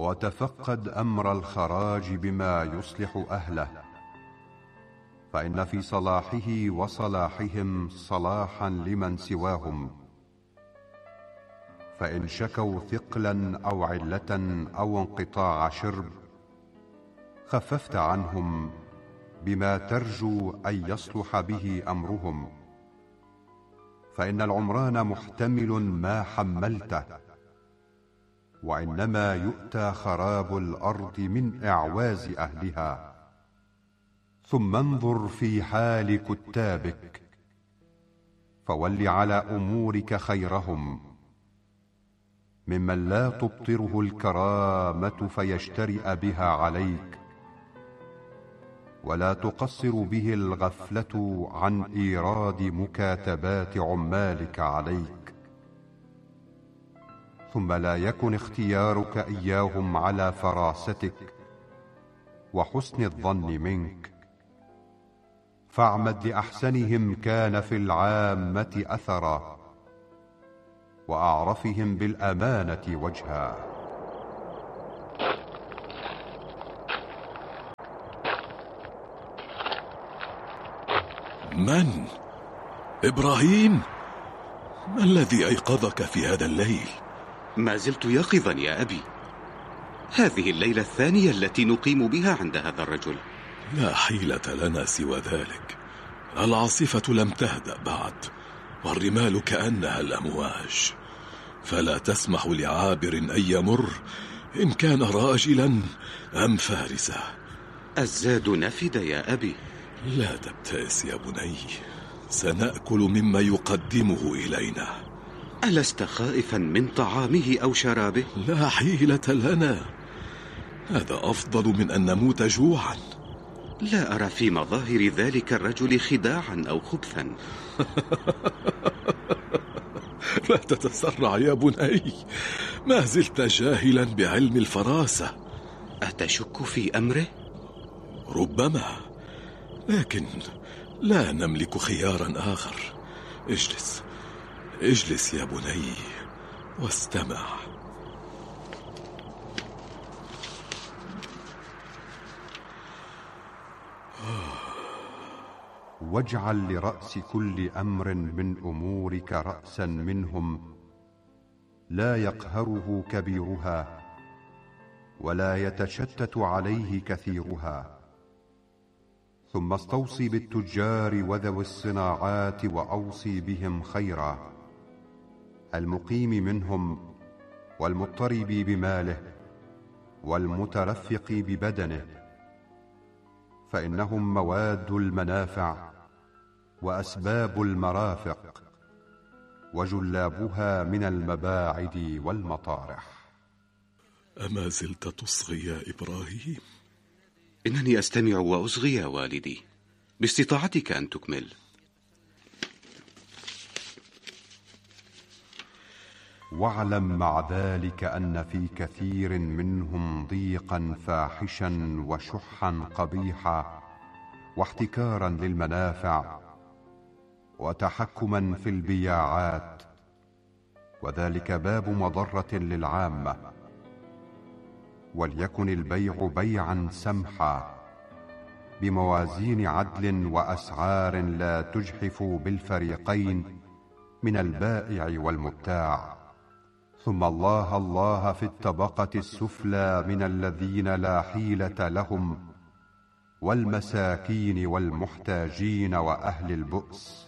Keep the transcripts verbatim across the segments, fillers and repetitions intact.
وتفقد أمر الخراج بما يصلح أهله، فإن في صلاحه وصلاحهم صلاحا لمن سواهم. فإن شكوا ثقلا أو علة أو انقطاع شرب خففت عنهم بما ترجو أن يصلح به أمرهم، فإن العمران محتمل ما حملته، وإنما يؤتى خراب الأرض من إعواز أهلها. ثم انظر في حال كتابك، فول على أمورك خيرهم، ممن لا تبطره الكرامة فيجترئ بها عليك، ولا تقصر به الغفلة عن إيراد مكاتبات عمالك عليك. ثم لا يكن اختيارك إياهم على فراستك وحسن الظن منك، فاعمد لأحسنهم كان في العامة أثرا، وأعرفهم بالأمانة وجها. من؟ إبراهيم؟ ما الذي أيقظك في هذا الليل؟ ما زلت يقظا يا أبي. هذه الليلة الثانية التي نقيم بها عند هذا الرجل. لا حيلة لنا سوى ذلك، العاصفة لم تهدأ بعد، والرمال كأنها الأمواج، فلا تسمح لعابر أن يمر إن كان راجلا أم فارسا. الزاد نفد يا أبي. لا تبتئس يا بني، سنأكل مما يقدمه إلينا. ألست خائفا من طعامه أو شرابه؟ لا حيلة لنا، هذا أفضل من أن نموت جوعا. لا أرى في مظاهر ذلك الرجل خداعا أو خبثا. لا تتسرع يا بني، ما زلت جاهلا بعلم الفراسة. أتشك في أمره؟ ربما، لكن لا نملك خيارا آخر. اجلس اجلس يا بني واستمع. واجعل لرأس كل أمر من أمورك رأسا منهم لا يقهره كبيرها ولا يتشتت عليه كثيرها. ثم استوصي بالتجار وذوي الصناعات وأوصي بهم خيرا، المقيم منهم والمضطرب بماله والمترفق ببدنه، فإنهم مواد المنافع وأسباب المرافق وجلابها من المباعد والمطارح. أما زلت تصغي يا إبراهيم؟ إنني أستمع وأصغي يا والدي، باستطاعتك أن تكمل. واعلم مع ذلك أن في كثير منهم ضيقا فاحشا وشحا قبيحا واحتكارا للمنافع وتحكما في البياعات، وذلك باب مضرة للعامة. وليكن البيع بيعا سمحا بموازين عدل وأسعار لا تجحف بالفريقين من البائع والمبتاع. ثم الله الله في الطبقة السفلى من الذين لا حيلة لهم والمساكين والمحتاجين وأهل البؤس،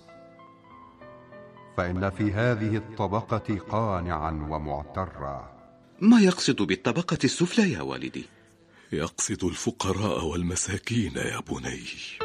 فإن في هذه الطبقة قانعا ومعترا. ما يقصد بالطبقة السفلى يا والدي؟ يقصد الفقراء والمساكين يا بني.